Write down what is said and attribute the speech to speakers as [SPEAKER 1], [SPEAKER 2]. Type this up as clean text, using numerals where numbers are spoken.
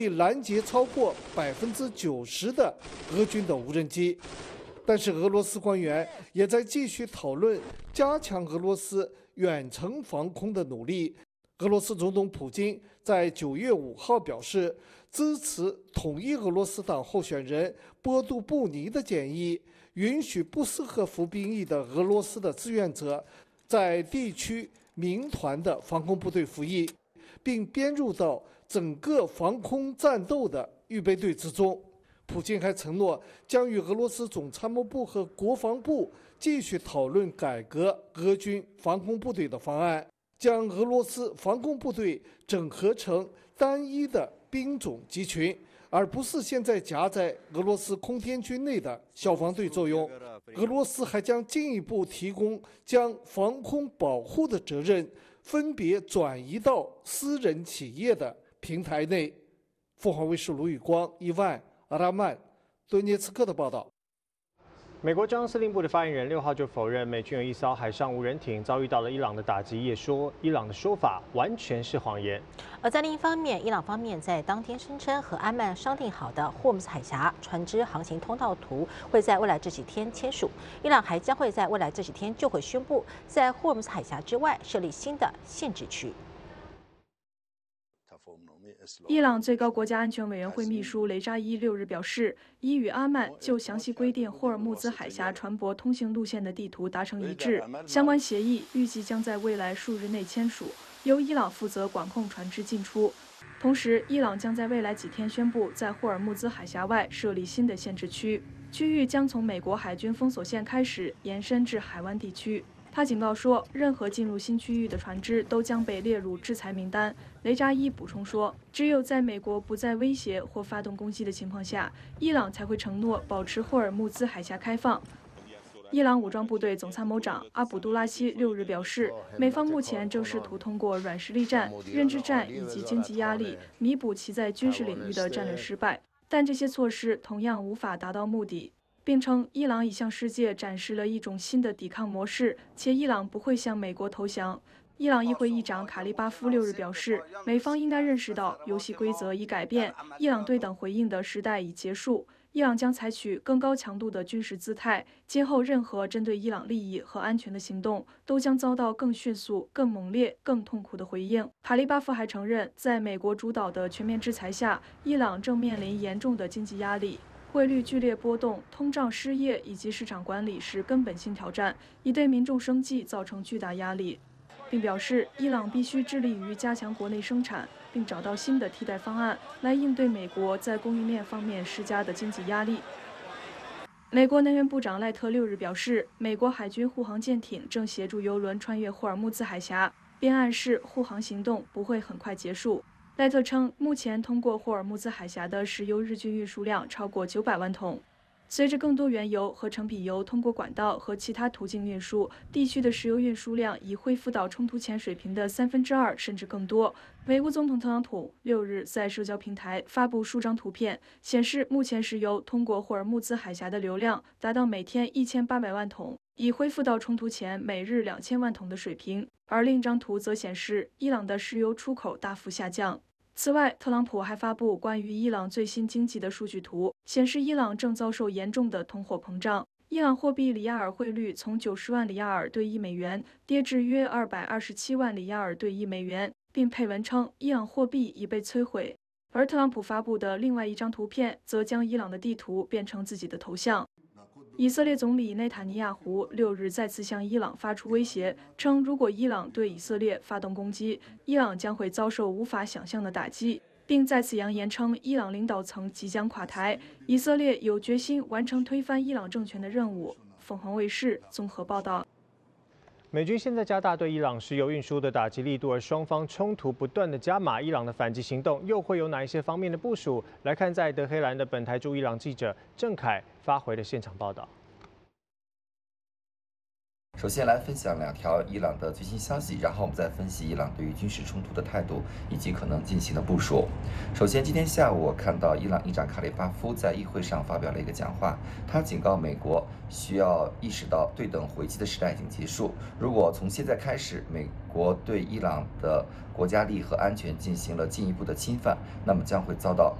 [SPEAKER 1] 拦截超过90%的俄军的无人机。但是俄罗斯官员也在继续讨论加强俄罗斯远程防空的努力。俄罗斯总统普京在9月5号表示，支持统一俄罗斯党候选人波杜布尼的建议，允许不适合服兵役的俄罗斯的志愿者在地区民团的防空部队服役，并编入到整个防空战斗的预备队之中。普京还承诺将与俄罗斯总参谋部和国防部继续讨论改革俄军防空部队的方案，将俄罗斯防空部队整合成单一的兵种集群，而不是现在夹在俄罗斯空天军内的消防队作用。俄罗斯还将进一步提供将防空保护的责任分别转移到私人企业的平台内。凤凰卫视卢宇光、伊万、阿拉曼、顿涅茨克的报道。
[SPEAKER 2] 美国中央司令部的发言人6号就否认美军有一艘海上无人艇遭遇到了伊朗的打击，也说伊朗的说法完全是谎言。
[SPEAKER 3] 而在另一方面，伊朗方面在当天声称和阿曼商定好的霍姆斯海峡船只航行通道图会在未来这几天签署，伊朗还将会在未来这几天就会宣布在霍姆斯海峡之外设立新的限制区。
[SPEAKER 4] 伊朗最高国家安全委员会秘书雷扎伊6日表示，已与阿曼就详细规定霍尔木兹海峡船舶通行路线的地图达成一致，相关协议预计将在未来数日内签署，由伊朗负责管控船只进出。同时，伊朗将在未来几天宣布在霍尔木兹海峡外设立新的限制区，区域将从美国海军封锁线开始延伸至海湾地区。他警告说，任何进入新区域的船只都将被列入制裁名单。雷扎伊补充说，只有在美国不再威胁或发动攻击的情况下，伊朗才会承诺保持霍尔木兹海峡开放。伊朗武装部队总参谋长阿卜杜拉希6日表示，美方目前正试图通过软实力战、认知战以及经济压力弥补其在军事领域的战略失败，但这些措施同样无法达到目的。并称伊朗已向世界展示了一种新的抵抗模式，且伊朗不会向美国投降。伊朗议会议长卡利巴夫6日表示，美方应该认识到游戏规则已改变，伊朗对等回应的时代已结束，伊朗将采取更高强度的军事姿态，今后任何针对伊朗利益和安全的行动都将遭到更迅速、更猛烈、更痛苦的回应。卡利巴夫还承认，在美国主导的全面制裁下，伊朗正面临严重的经济压力。汇率剧烈波动、通胀、失业以及市场管理是根本性挑战，已对民众生计造成巨大压力，并表示伊朗必须致力于加强国内生产，并找到新的替代方案来应对美国在供应链方面施加的经济压力。美国能源部长赖特6日表示，美国海军护航舰艇正协助油轮穿越霍尔木兹海峡，并暗示护航行动不会很快结束。赖特称，目前通过霍尔木兹海峡的石油日均运输量超过900万桶。随着更多原油和成品油通过管道和其他途径运输，地区的石油运输量已恢复到冲突前水平的2/3甚至更多。美国总统特朗普6日在社交平台发布数张图片，显示目前石油通过霍尔木兹海峡的流量达到每天1800万桶，已恢复到冲突前每日2000万桶的水平。而另一张图则显示，伊朗的石油出口大幅下降。此外，特朗普还发布关于伊朗最新经济的数据图，显示伊朗正遭受严重的通货膨胀。伊朗货币里亚尔汇率从90万里亚尔兑1美元跌至约227万里亚尔兑1美元，并配文称伊朗货币已被摧毁。而特朗普发布的另外一张图片则将伊朗的地图变成自己的头像。以色列总理内塔尼亚胡6日再次向伊朗发出威胁，称如果伊朗对以色列发动攻击，伊朗将会遭受无法想象的打击，并再次扬言称伊朗领导层即将垮台，以色列有决心完成推翻伊朗政权的任务。凤凰卫视综合报道。
[SPEAKER 2] 美军现在加大对伊朗石油运输的打击力度，而双方冲突不断的加码，伊朗的反击行动又会有哪一些方面的部署？来看在德黑兰的本台驻伊朗记者郑凯发回的现场报道。
[SPEAKER 5] 首先来分享2条伊朗的最新消息，然后我们再分析伊朗对于军事冲突的态度以及可能进行的部署。首先，今天下午我看到伊朗议长卡里巴夫在议会上发表了一个讲话，他警告美国需要意识到对等回击的时代已经结束，如果从现在开始美国对伊朗的国家利益和安全进行了进一步的侵犯，那么将会遭到